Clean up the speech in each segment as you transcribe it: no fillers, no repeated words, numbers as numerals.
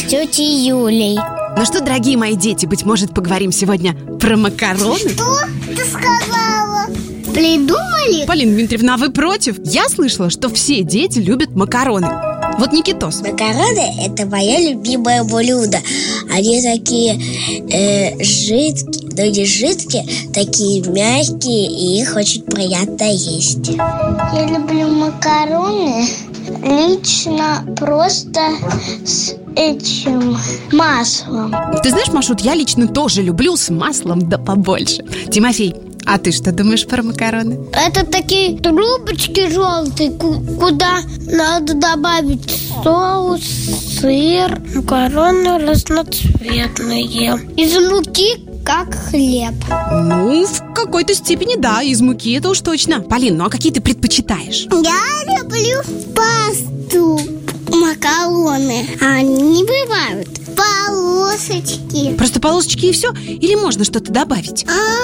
тетей Юлей. Ну что, дорогие мои дети, быть может, поговорим сегодня про макароны? Что ты сказала? Придумали? Полина Дмитриевна, а вы против? Я слышала, что все дети любят макароны. Вот Никитос. Макароны – это мое любимое блюдо. Они такие жидкие, но не жидкие, такие мягкие, и их очень приятно есть. Я люблю макароны лично просто с этим маслом. Ты знаешь, Машут, я лично тоже люблю с маслом, да побольше. Тимофей, а ты что думаешь про макароны? Это такие трубочки желтые, куда надо добавить соус, сыр. Макароны разноцветные. Из муки, как хлеб. Ну, в какой-то степени да, из муки это уж точно. Полин, ну а какие ты предпочитаешь? Я люблю пасту, макароны. Они бывают полосочки. Просто полосочки и все? Или можно что-то добавить?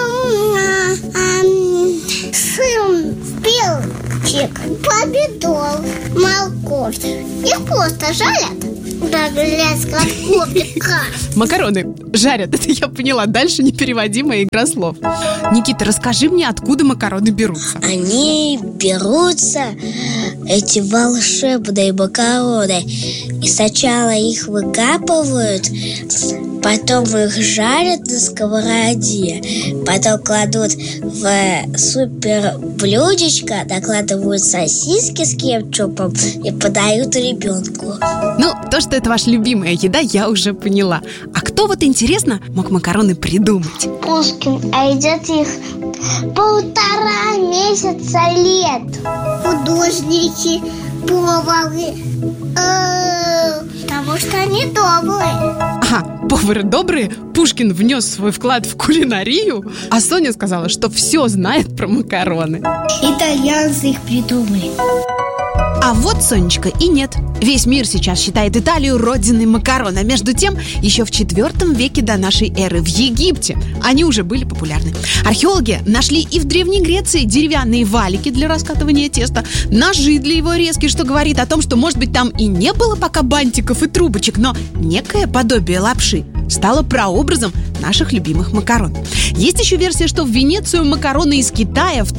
Сыр, перчик, помидор, морковь. Их просто жарят для сковородка. Макароны жарят, это я поняла. Дальше непереводимая игра слов. Никита, расскажи мне, откуда макароны берутся? Они берутся, эти волшебные макароны, и сначала их выкапывают, потом их жарят на сковороде, потом кладут в супер блюдечко, накладывают сосиски с кетчупом и подают ребенку. Ну, то, что это ваша любимая еда, я уже поняла. А кто, вот интересно, мог макароны придумать? Пушкин, а едят их 1,5 месяца лет. Художники, повары, потому что они добрые. Ага, повары добрые, Пушкин внес свой вклад в кулинарию, а Соня сказала, что все знает про макароны. Итальянцы их придумали. А вот, Сонечка, и нет. Весь мир сейчас считает Италию родиной макарон. А между тем, еще в IV веке до нашей эры в Египте они уже были популярны. Археологи нашли и в Древней Греции деревянные валики для раскатывания теста, ножи для его резки, что говорит о том, что, может быть, там и не было пока бантиков и трубочек, но некое подобие лапши стало прообразом наших любимых макарон. Есть еще версия, что в Венецию макароны из Китая в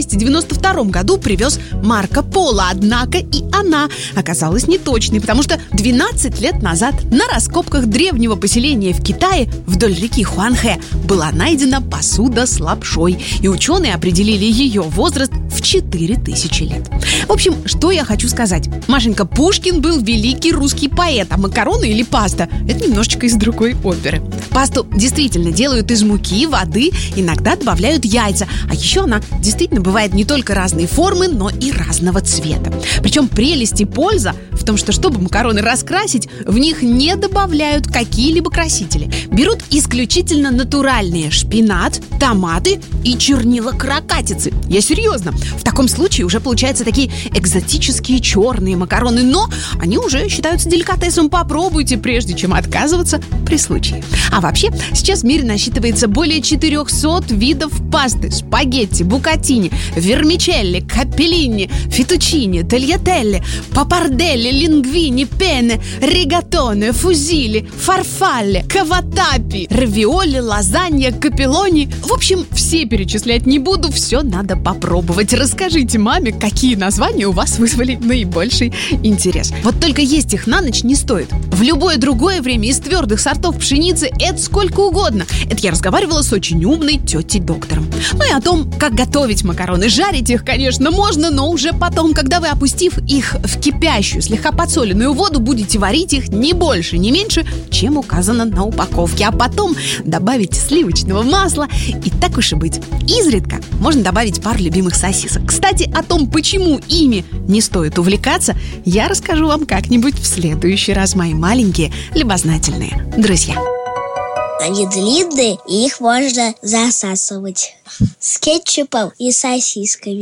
1292 году привез Марко Поло. Однако и она оказалась неточной, потому что 12 лет назад на раскопках древнего поселения в Китае вдоль реки Хуанхэ была найдена посуда с лапшой, и ученые определили ее возраст в 4000 лет. В общем, что я хочу сказать. Машенька, Пушкин был великий русский поэт, а макароны или паста – это немножечко из другой оперы. Пасту действительно делают из муки, воды, иногда добавляют яйца. А еще она действительно бывает не только разной формы, но и разного цвета. Причем прелесть и польза в том, что чтобы макароны раскрасить, в них не добавляют какие-либо красители. Берут исключительно натуральные шпинат, томаты и чернила каракатицы. Я серьезно. В таком случае уже получаются такие экзотические черные макароны, но они уже считаются деликатесом. Попробуйте, прежде чем отказываться при случае. А вообще, сейчас в мире насчитывается более 400 видов пасты: спагетти, букатини, вермичелли, капеллини, фетучини, тальятелли, папарделли, лингвини, пене, ригатоне, фузили, фарфалле, каватапи, равиоли, лазанья, капеллони. В общем, все перечислять не буду, все надо попробовать. Расскажите маме, какие названия у вас вызвали наибольший интерес. Вот только есть их на ночь не стоит. В любое другое время из твердых сортов пшеницы это сколько угодно. Это я разговаривала с очень умной тетей-доктором. Ну и о том, как готовить макароны. Жарить их, конечно, можно, но уже потом, когда вы, опустив их в кипящую, слегка подсоленную воду, будете варить их не больше, не меньше, чем указано на упаковке. А потом добавить сливочного масла, и так уж и быть. Изредка можно добавить пару любимых сосисок. Кстати, о том, почему ими не стоит увлекаться, я расскажу вам как-нибудь в следующий раз, мои маленькие любознательные друзья. Они длинные, и их можно засасывать с кетчупом и сосисками.